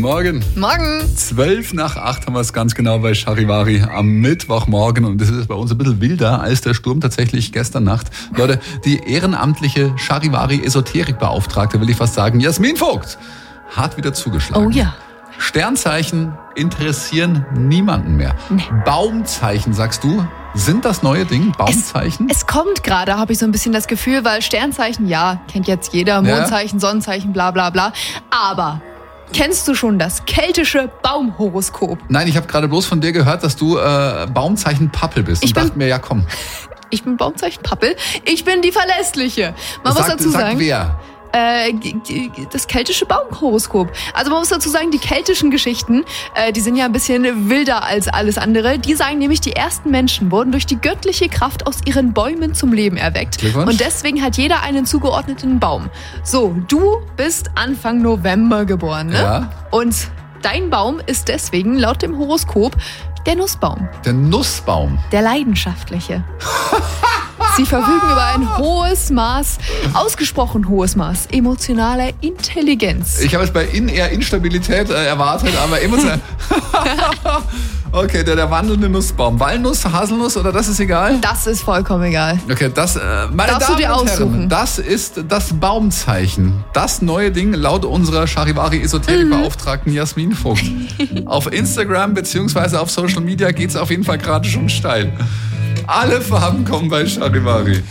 Morgen. Morgen. 7:55 haben wir es ganz genau bei Charivari am Mittwochmorgen. Und das ist bei uns ein bisschen wilder als der Sturm tatsächlich gestern Nacht. Leute, die ehrenamtliche Charivari-Esoterikbeauftragte, will ich fast sagen, Jasmin Vogt, hat wieder zugeschlagen. Oh ja. Sternzeichen interessieren niemanden mehr. Nee. Baumzeichen, sagst du, sind das neue Ding? Baumzeichen? Es kommt gerade, habe ich so ein bisschen das Gefühl, weil Sternzeichen, ja, kennt jetzt jeder, Mondzeichen, Sonnenzeichen, bla bla bla. Aber kennst du schon das keltische Baumhoroskop? Nein, ich habe gerade bloß von dir gehört, dass du Baumzeichen Pappel bist. Und dachte mir, ja komm. Ich bin Baumzeichen Pappel, ich bin die Verlässliche. Man muss dazu sagen... Sag wer? Das keltische Baumhoroskop. Also man muss dazu sagen, die keltischen Geschichten, die sind ja ein bisschen wilder als alles andere. Die sagen nämlich, die ersten Menschen wurden durch die göttliche Kraft aus ihren Bäumen zum Leben erweckt. Glückwunsch. Und deswegen hat jeder einen zugeordneten Baum. So, du bist Anfang November geboren, ne? Ja. Und dein Baum ist deswegen laut dem Horoskop der Nussbaum. Der Nussbaum. Der leidenschaftliche. Sie verfügen über ein hohes Maß, ausgesprochen hohes Maß emotionaler Intelligenz. Ich habe jetzt bei eher Instabilität erwartet, aber emotional. Okay, der wandelnde Nussbaum. Walnuss, Haselnuss oder das ist egal? Das ist vollkommen egal. Okay, das, meine Darfst du dir Damen und Herren, aussuchen. das ist das Baumzeichen. Das neue Ding laut unserer Charivari-Esoterik-Beauftragten Jasmin Vogt. Auf Instagram bzw. auf Social Media geht's auf jeden Fall gerade schon steil. Alle Farben kommen bei Charivari.